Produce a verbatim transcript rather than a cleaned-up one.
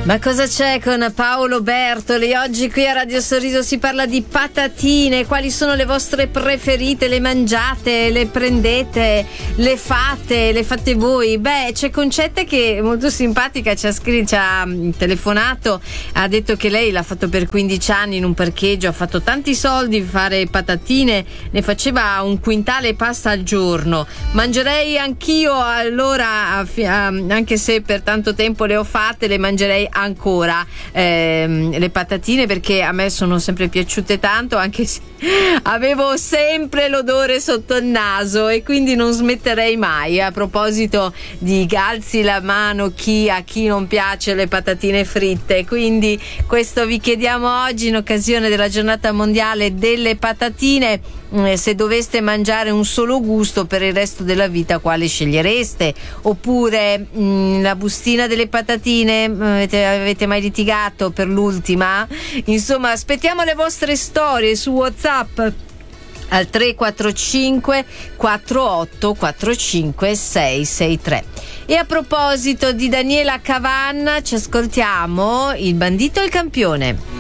Ma cosa c'è con Paolo Bertoli? Oggi qui a Radio Sorriso si parla di patatine. Quali sono le vostre preferite? Le mangiate? Le prendete? Le fate? Le fate voi? Beh, c'è Concetta che è molto simpatica, ci ha scritto, ci ha telefonato, ha detto che lei l'ha fatto per quindici anni in un parcheggio, ha fatto tanti soldi fare patatine, ne faceva un quintale pasta al giorno. Mangerei anch'io allora, anche se per tanto tempo le ho fatte, le mangerei ancora ehm, le patatine, perché a me sono sempre piaciute tanto, anche se avevo sempre l'odore sotto il naso, e quindi non smetterei mai. A proposito di alzi la mano chi a chi non piace le patatine fritte, quindi questo vi chiediamo oggi in occasione della giornata mondiale delle patatine. Se doveste mangiare un solo gusto per il resto della vita, quale scegliereste? Oppure mh, la bustina delle patatine, avete, avete mai litigato per l'ultima? Insomma, aspettiamo le vostre storie su WhatsApp al tre quattro cinque quattro otto quattro cinque sei sei tre. E a proposito di Daniela Cavanna, ci ascoltiamo Il bandito e il campione.